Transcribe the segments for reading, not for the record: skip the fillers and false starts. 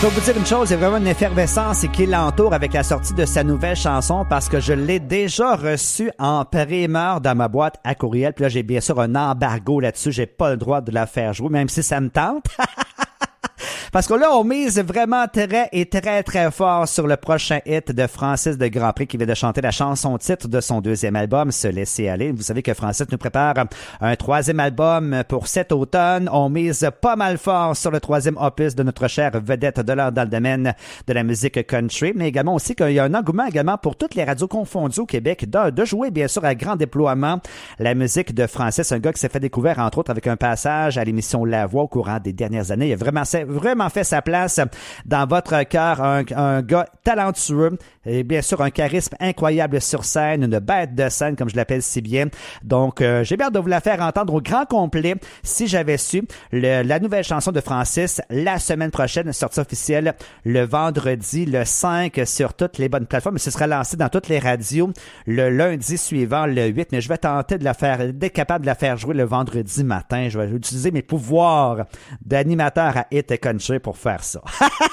Je vais vous dire une chose, il y a vraiment une effervescence qui l'entoure avec la sortie de sa nouvelle chanson parce que je l'ai déjà reçue en primeur dans ma boîte à courriel. Puis là, j'ai bien sûr un embargo là-dessus. J'ai pas le droit de la faire jouer, même si ça me tente. Parce que là, on mise vraiment très fort sur le prochain hit de Francis de Grandpré qui vient de chanter la chanson titre de son deuxième album, Se laisser aller. Vous savez que Francis nous prépare un troisième album pour cet automne. On mise pas mal fort sur le troisième opus de notre chère vedette de l'heure dans le domaine de la musique country, mais également aussi qu'il y a un engouement également pour toutes les radios confondues au Québec de jouer bien sûr à grand déploiement la musique de Francis, un gars qui s'est fait découvrir entre autres avec un passage à l'émission La Voix au courant des dernières années. Il a vraiment fait sa place dans votre cœur, un gars talentueux et bien sûr un charisme incroyable sur scène, une bête de scène comme je l'appelle si bien. Donc j'ai bien hâte de vous la faire entendre au grand complet si j'avais su. La nouvelle chanson de Francis la semaine prochaine, sortie officielle le vendredi le 5 sur toutes les bonnes plateformes, mais ce sera lancé dans toutes les radios le lundi suivant le 8, mais je vais tenter d'être capable de la faire jouer le vendredi matin. Je vais utiliser mes pouvoirs d'animateur à Hit Country pour faire ça.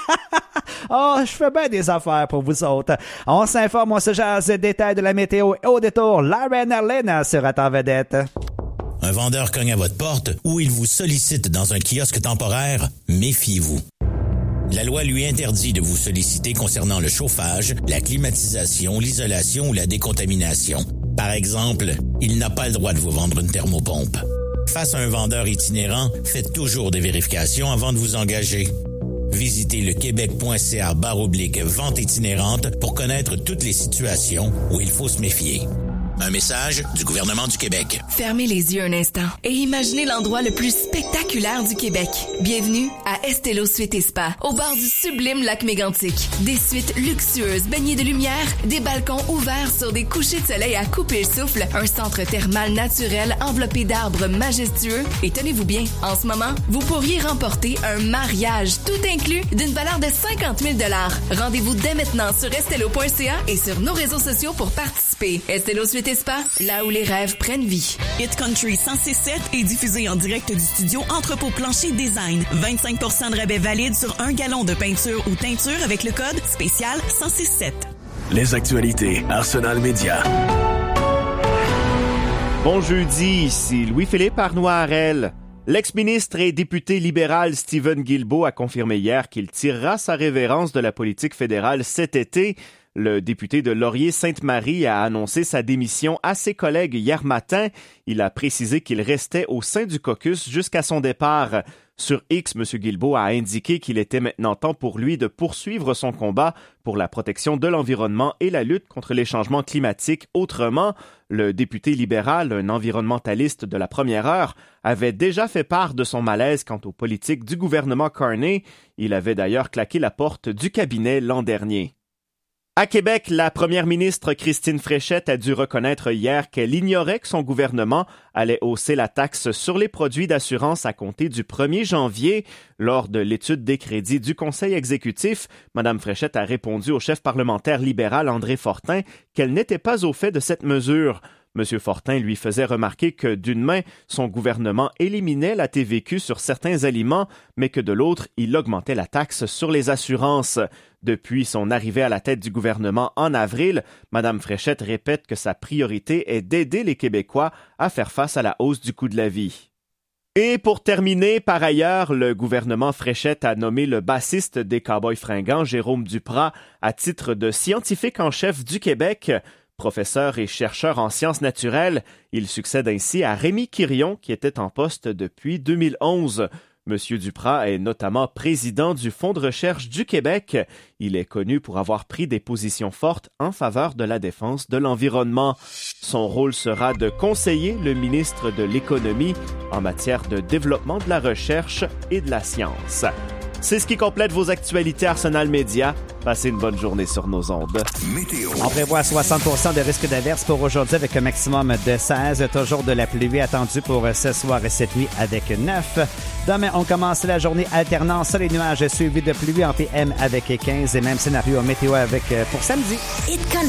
Oh, je fais bien des affaires pour vous autres. On s'informe, on se jase des détails de la météo et au détour, Lauren Arlene sera en vedette. Un vendeur cogne à votre porte ou il vous sollicite dans un kiosque temporaire, méfiez-vous. La loi lui interdit de vous solliciter concernant le chauffage, la climatisation, l'isolation ou la décontamination. Par exemple, il n'a pas le droit de vous vendre une thermopompe. Face à un vendeur itinérant, faites toujours des vérifications avant de vous engager. Visitez le québec.ca/vente itinérante pour connaître toutes les situations où il faut se méfier. Un message du gouvernement du Québec. Fermez les yeux un instant et imaginez l'endroit le plus spectaculaire du Québec. Bienvenue à Estelo Suite et Spa, au bord du sublime lac Mégantic. Des suites luxueuses baignées de lumière, des balcons ouverts sur des couchers de soleil à couper le souffle, un centre thermal naturel enveloppé d'arbres majestueux. Et tenez-vous bien, en ce moment, vous pourriez remporter un mariage tout inclus d'une valeur de 50 000 $. Rendez-vous dès maintenant sur estelo.ca et sur nos réseaux sociaux pour participer. Estelo Suite et Spa, là où les rêves prennent vie. Hit Country 106.7 est diffusé en direct du studio Entrepôt Plancher Design. 25% de rabais valide sur 1 gallon de peinture ou teinture avec le code spécial 106.7. Les actualités Arsenal Média. Bon jeudi, ici Louis-Philippe Arnois-Harel. L'ex-ministre et député libéral Stephen Guilbeault a confirmé hier qu'il tirera sa révérence de la politique fédérale cet été. Le député de Laurier-Sainte-Marie a annoncé sa démission à ses collègues hier matin. Il a précisé qu'il restait au sein du caucus jusqu'à son départ. Sur X, M. Guilbeault a indiqué qu'il était maintenant temps pour lui de poursuivre son combat pour la protection de l'environnement et la lutte contre les changements climatiques. Autrement, le député libéral, un environnementaliste de la première heure, avait déjà fait part de son malaise quant aux politiques du gouvernement Carney. Il avait d'ailleurs claqué la porte du cabinet l'an dernier. À Québec, la première ministre Christine Fréchette a dû reconnaître hier qu'elle ignorait que son gouvernement allait hausser la taxe sur les produits d'assurance à compter du 1er janvier. Lors de l'étude des crédits du Conseil exécutif, Mme Fréchette a répondu au chef parlementaire libéral André Fortin qu'elle n'était pas au fait de cette mesure. M. Fortin lui faisait remarquer que, d'une main, son gouvernement éliminait la TVQ sur certains aliments, mais que de l'autre, il augmentait la taxe sur les assurances. Depuis son arrivée à la tête du gouvernement en avril, Mme Fréchette répète que sa priorité est d'aider les Québécois à faire face à la hausse du coût de la vie. Et pour terminer, par ailleurs, le gouvernement Fréchette a nommé le bassiste des Cowboys fringants, Jérôme Duprat, à titre de scientifique en chef du Québec. Professeur et chercheur en sciences naturelles, il succède ainsi à Rémi Quirion, qui était en poste depuis 2011. Monsieur Duprat est notamment président du Fonds de recherche du Québec. Il est connu pour avoir pris des positions fortes en faveur de la défense de l'environnement. Son rôle sera de conseiller le ministre de l'Économie en matière de développement de la recherche et de la science. C'est ce qui complète vos actualités Arsenal Média. Passez une bonne journée sur nos ondes. Météo. On prévoit 60% de risque d'averse pour aujourd'hui avec un maximum de 16. Toujours de la pluie attendue pour ce soir et cette nuit avec 9. Demain, on commence la journée alternant sol et nuages suivis de pluie en PM avec 15 et même scénario météo avec pour samedi.